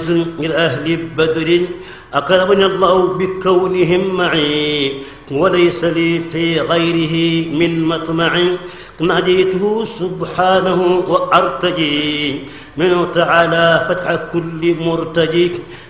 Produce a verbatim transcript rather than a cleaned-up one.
فز لأهل بدر أكرمني الله بكونهم معي وليس لي في غيره من مطمع ناديته سبحانه وأرتجي منه تعالى فتح كل مرتجي